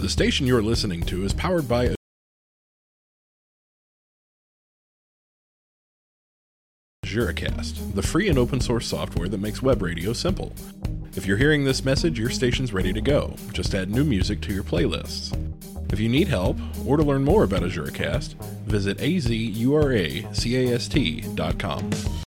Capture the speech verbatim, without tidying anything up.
The station you're listening to is powered by AzureCast, the free and open source software that makes web radio simple. If you're hearing this message, your station's ready to go. Just add new music to your playlists. If you need help, or to learn more about AzureCast, visit azuracast dot com.